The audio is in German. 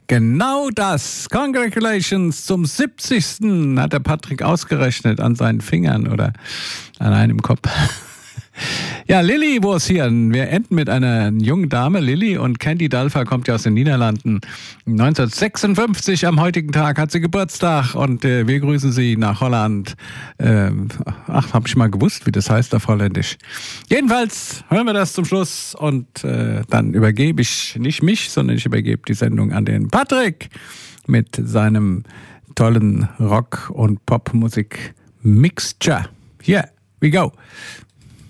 Genau das. Congratulations zum 70. hat der Patrick ausgerechnet an seinen Fingern oder an einem Kopf. Ja, Lilly, wo ist hier? Wir enden mit einer jungen Dame, Lilly, und Candy Dulfer kommt ja aus den Niederlanden. 1956 am heutigen Tag hat sie Geburtstag und wir grüßen sie nach Holland. Hab ich mal gewusst, wie das heißt auf Holländisch. Jedenfalls hören wir das zum Schluss und dann übergebe ich nicht mich, sondern ich übergebe die Sendung an den Patrick mit seinem tollen Rock- und Popmusik-Mixture. Here we go.